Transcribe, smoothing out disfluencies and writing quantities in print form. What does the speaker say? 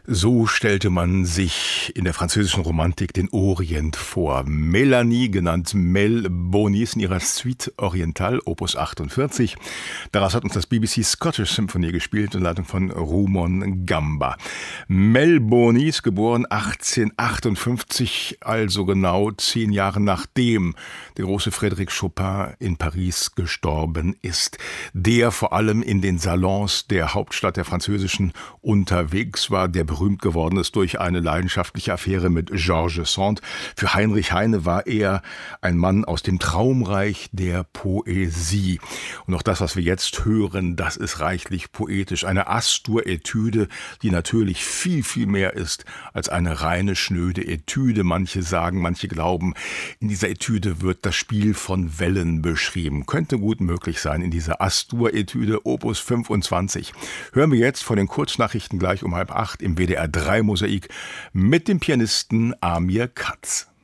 So stellte man sich in der französischen Romantik den Orient vor. Mélanie, genannt Mel Bonis, in ihrer Suite Orientale, Opus 48. Daraus hat uns das BBC Scottish Symphony gespielt, in Leitung von Rumon Gamba. Mel Bonis, geboren 1858, also genau 10 Jahre nachdem der große Frédéric Chopin in Paris gestorben ist. Der vor allem in den Salons der Hauptstadt der Französischen unterwegs war, der berühmt geworden ist durch eine leidenschaftliche Affäre mit Georges Sand. Für Heinrich Heine war er ein Mann aus dem Traumreich der Poesie. Und auch das, was wir jetzt hören, das ist reichlich poetisch. Eine Astur-Etüde, die natürlich viel, viel mehr ist als eine reine, schnöde Etüde. Manche sagen, manche glauben, in dieser Etüde wird das Spiel von Wellen beschrieben. Könnte gut möglich sein in dieser Astur-Etüde, Opus 25. Hören wir jetzt vor den Kurznachrichten gleich um 7:30 im WDR 3 Mosaik mit dem Pianisten Amir Katz.